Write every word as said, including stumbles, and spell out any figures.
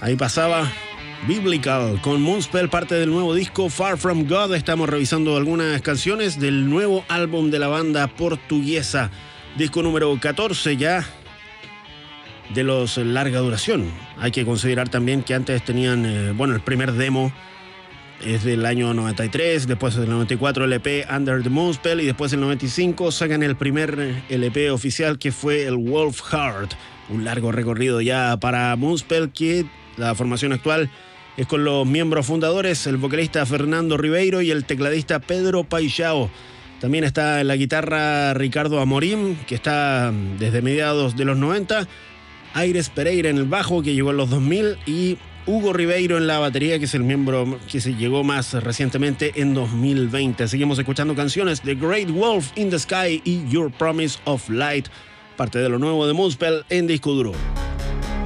Ahí pasaba Biblical con Moonspell, parte del nuevo disco Far From God. Estamos revisando algunas canciones del nuevo álbum de la banda portuguesa, disco número catorce ya de los larga duración. Hay que considerar también que antes tenían, eh, bueno, el primer demo es del año noventa y tres, después del noventa y cuatro el E P Under the Moonspell, y después del noventa y cinco sacan el primer L P oficial, que fue el Wolf Heart. Un largo recorrido ya para Moonspell, que la formación actual es con los miembros fundadores, el vocalista Fernando Ribeiro y el tecladista Pedro Paixão. También está en la guitarra Ricardo Amorim, que está desde mediados de los noventa, Aires Pereira en el bajo, que llegó en los dos mil, y Hugo Ribeiro en la batería, que es el miembro que se llegó más recientemente en dos mil veinte. Seguimos escuchando canciones de Great Wolf in the Sky y Your Promise of Light, parte de lo nuevo de Moonspell en disco duro.